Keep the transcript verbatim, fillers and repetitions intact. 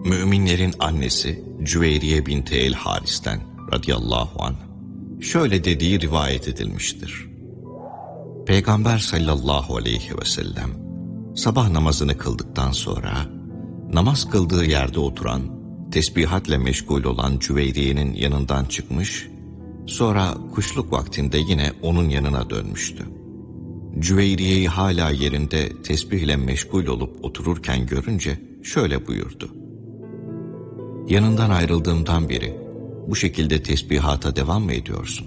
Müminlerin annesi Cüveyriye binti El Haris'ten radıyallahu anh şöyle dediği rivayet edilmiştir. Peygamber sallallahu aleyhi ve sellem sabah namazını kıldıktan sonra namaz kıldığı yerde oturan, tesbihatle meşgul olan Cüveyriye'nin yanından çıkmış, sonra kuşluk vaktinde yine onun yanına dönmüştü. Cüveyriye'yi hala yerinde tesbihle meşgul olup otururken görünce şöyle buyurdu: "Yanından ayrıldığımdan beri bu şekilde tesbihata devam mı ediyorsun?"